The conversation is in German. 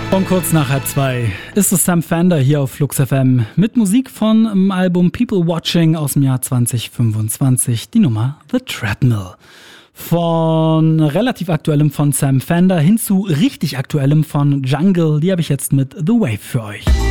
Und kurz nach 1:30 ist es Sam Fender hier auf Flux FM mit Musik vom Album People Watching aus dem Jahr 2025, die Nummer The Treadmill. Von relativ aktuellem von Sam Fender hin zu richtig aktuellem von Jungle, die habe ich jetzt mit The Wave für euch.